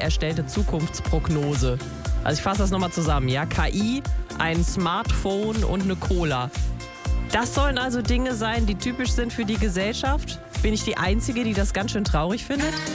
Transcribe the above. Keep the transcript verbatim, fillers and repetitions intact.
erstellte Zukunftsprognose. Also ich fasse das nochmal zusammen, ja. K I, ein Smartphone und eine Cola. Das sollen also Dinge sein, die typisch sind für die Gesellschaft? Bin ich die Einzige, die das ganz schön traurig findet?